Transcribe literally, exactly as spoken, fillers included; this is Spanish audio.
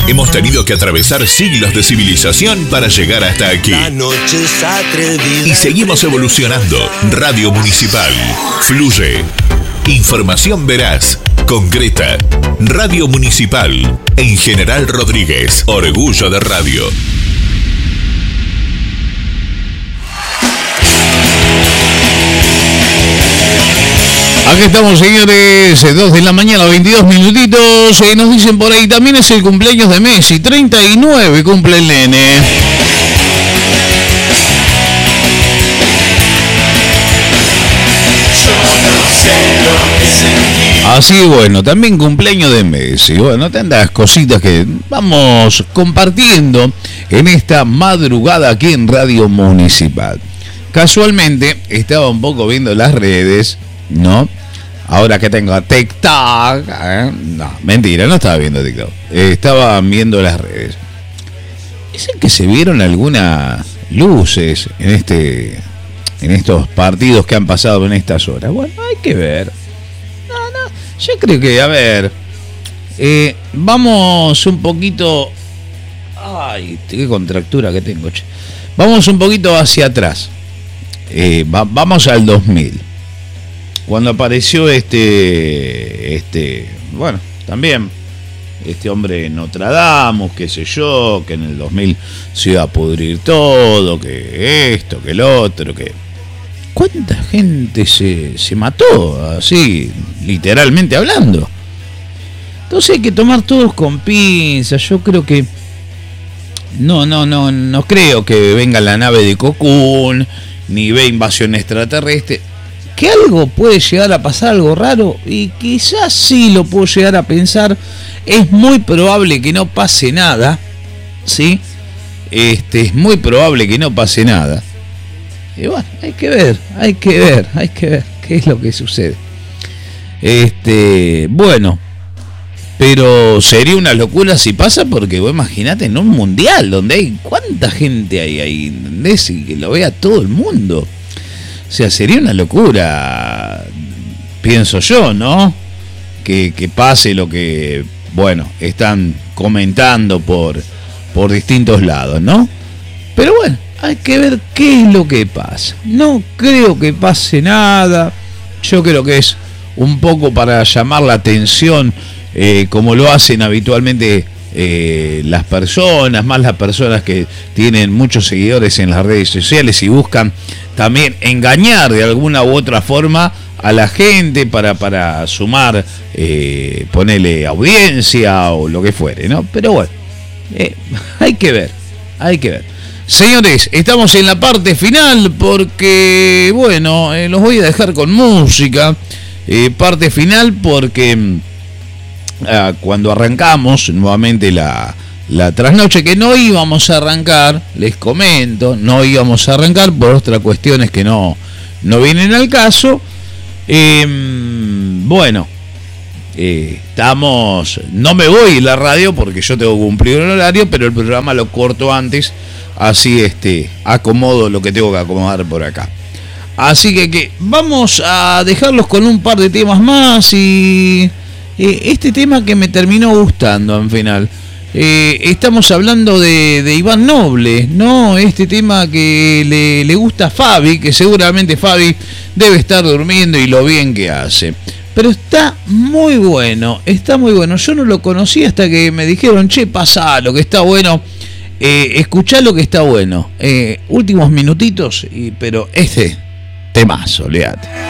Hemos tenido que atravesar siglos de civilización para llegar hasta aquí. Y seguimos evolucionando. Radio Municipal. Fluye. Información veraz, concreta. Radio Municipal. En General Rodríguez. Orgullo de radio. Aquí estamos, señores, dos de la mañana, veintidós minutitos. Eh, nos dicen por ahí, también es el cumpleaños de Messi, treinta y nueve cumple el nene. Así, bueno, también cumpleaños de Messi. Bueno, tantas cositas que vamos compartiendo en esta madrugada aquí en Radio Municipal. Casualmente, estaba un poco viendo las redes, ¿no? Ahora que tengo TikTok, ¿eh? No, mentira, no estaba viendo TikTok. Eh, estaba viendo las redes. Dicen que se vieron algunas luces en este, en estos partidos que han pasado en estas horas. Bueno, hay que ver. No, no, yo creo que, a ver, eh, vamos un poquito. Ay, qué contractura que tengo, che. Vamos un poquito hacia atrás. Eh, va, vamos al dos mil. Cuando apareció este, este, bueno, también este hombre Nostradamus, qué sé yo, que en el dos mil se iba a pudrir todo, que esto, que el otro, que... ¿Cuánta gente se, se mató, así, literalmente hablando? Entonces hay que tomar todos con pinzas. Yo creo que... No, no, no, no creo que venga la nave de Cocoon, ni ve invasión extraterrestre. Que algo puede llegar a pasar, algo raro, y quizás sí lo puedo llegar a pensar. Es muy probable que no pase nada, ¿sí? Este, es muy probable que no pase nada. Y bueno, hay que ver, hay que ver, hay que ver qué es lo que sucede. Este, bueno, pero sería una locura si pasa, porque vos imaginate en un mundial donde hay cuánta gente hay ahí, ¿entendés? Y que lo vea todo el mundo. O sea, sería una locura, pienso yo, ¿no? Que, que pase lo que, bueno, están comentando por, por distintos lados, ¿no? Pero bueno, hay que ver qué es lo que pasa. No creo que pase nada. Yo creo que es un poco para llamar la atención, eh, como lo hacen habitualmente eh, las personas, más las personas que tienen muchos seguidores en las redes sociales y buscan también engañar de alguna u otra forma a la gente para, para sumar, eh, ponerle audiencia o lo que fuere, ¿no? Pero bueno, eh, hay que ver, hay que ver. Señores, estamos en la parte final porque, bueno, eh, los voy a dejar con música. Eh, parte final porque eh, cuando arrancamos nuevamente la... La trasnoche, que no íbamos a arrancar, les comento, no íbamos a arrancar por otras cuestiones que no, no vienen al caso. Eh, bueno, eh, estamos, no me voy a la radio porque yo tengo que cumplir un horario, pero el programa lo corto antes, así este, acomodo lo que tengo que acomodar por acá. Así que, que vamos a dejarlos con un par de temas más y eh, este tema que me terminó gustando al final. Eh, estamos hablando de, de Iván Noble, ¿no? Este tema que le, le gusta a Fabi, que seguramente Fabi debe estar durmiendo y lo bien que hace. Pero está muy bueno, está muy bueno. Yo no lo conocí hasta que me dijeron, che, pasa lo que está bueno, eh, escuchá lo que está bueno. Eh, últimos minutitos, y, pero este temazo, leate.